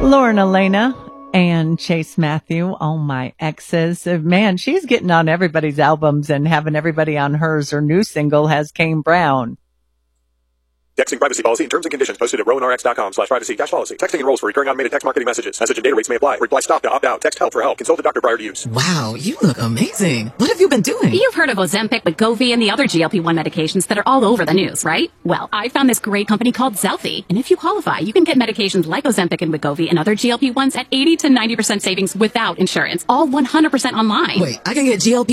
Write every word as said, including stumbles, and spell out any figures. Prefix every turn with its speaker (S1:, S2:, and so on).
S1: Lauren Elena and Chase Matthew, all my exes. Uh, Man, she's getting on everybody's albums and having everybody on hers. Her new single has Kane Brown.
S2: Texting privacy policy and terms and conditions posted at rowanrx.com slash privacy dash policy. Texting enrolls for recurring automated text marketing messages. Message and data rates may apply. Reply stop to opt out. Text help for help. Consult a doctor prior to use.
S3: Wow, you look amazing. What have you been doing?
S4: You've heard of Ozempic, Wegovy, and the other G L P one medications that are all over the news, right? Well, I found this great company called Zelfie. And if you qualify, you can get medications like Ozempic and Wegovy and other G L P ones at eighty to ninety percent savings without insurance. All one hundred percent online.
S3: Wait, I can get G L P